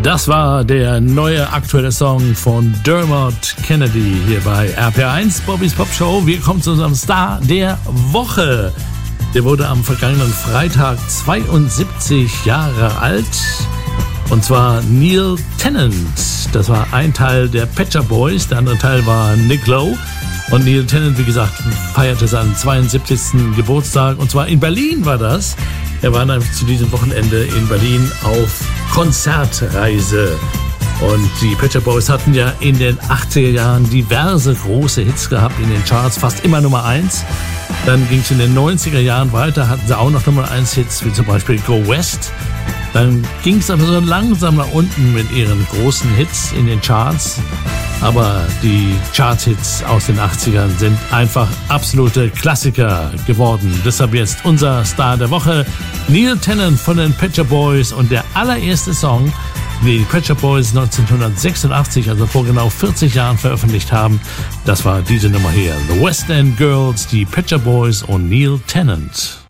Das war der neue aktuelle Song von Dermot Kennedy hier bei RPR1, Bobbys Pop Show. Wir kommen zu unserem Star der Woche. Der wurde am vergangenen Freitag 72 Jahre alt. Und zwar Neil Tennant. Das war ein Teil der Pet Shop Boys, der andere Teil war Nick Lowe. Und Neil Tennant, wie gesagt, feierte seinen 72. Geburtstag. Und zwar in Berlin war das. Er war dann zu diesem Wochenende in Berlin auf Konzertreise. Und die Pet Shop Boys hatten ja in den 80er Jahren diverse große Hits gehabt in den Charts, fast immer Nummer 1. Dann ging es in den 90er Jahren weiter, hatten sie auch noch Nummer 1 Hits, wie zum Beispiel Go West. Dann ging es aber so langsam nach unten mit ihren großen Hits in den Charts. Aber die Charts-Hits aus den 80ern sind einfach absolute Klassiker geworden. Deshalb jetzt unser Star der Woche, Neil Tennant von den Pet Shop Boys. Und der allererste Song, den die Pet Shop Boys 1986, also vor genau 40 Jahren veröffentlicht haben, das war diese Nummer hier. The West End Girls, die Pet Shop Boys und Neil Tennant.